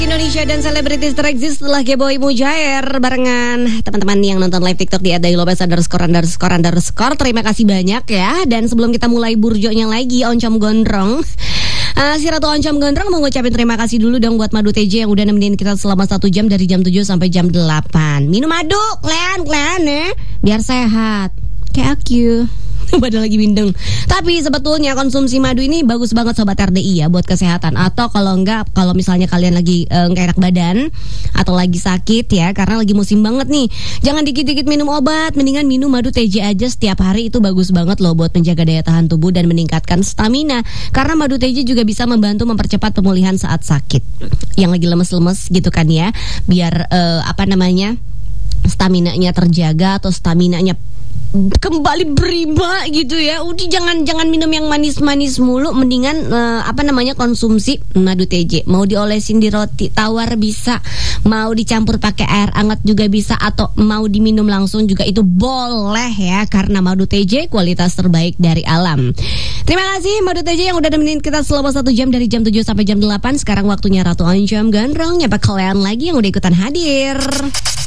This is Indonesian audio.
Indonesia dan selebritis tereksis setelah Gboy Mujair barengan teman-teman yang nonton live TikTok di @dailobes____. Terima kasih banyak ya. Dan sebelum kita mulai burjonya lagi, Oncom Gondrong, si Ratu Oncom Gondrong mau ngucapin terima kasih dulu dong buat Madu TJ yang udah nemenin kita selama 1 jam dari jam 7 sampai jam 8. Minum madu, kalian ya, biar sehat. Kayak aku. Padahal lagi bindeng. Tapi sebetulnya konsumsi madu ini bagus banget sobat RDI ya buat kesehatan. Atau kalau enggak, kalau misalnya kalian lagi enggak enak badan atau lagi sakit ya, karena lagi musim banget nih, jangan dikit-dikit minum obat, mendingan minum madu TJ aja setiap hari. Itu bagus banget loh buat menjaga daya tahan tubuh dan meningkatkan stamina. Karena madu TJ juga bisa membantu mempercepat pemulihan saat sakit. Yang lagi lemes-lemes gitu kan ya, biar staminanya terjaga atau staminanya kembali berima gitu ya. Udah jangan minum yang manis-manis mulu, mendingan konsumsi madu TJ. Mau diolesin di roti tawar bisa, mau dicampur pakai air hangat juga bisa, atau mau diminum langsung juga itu boleh ya, karena madu TJ kualitas terbaik dari alam. Terima kasih Madu TJ yang udah nemenin kita selama 1 jam dari jam 7 sampai jam 8. Sekarang waktunya Ratu Oncom Gondrong nyapa kalian lagi yang udah ikutan hadir.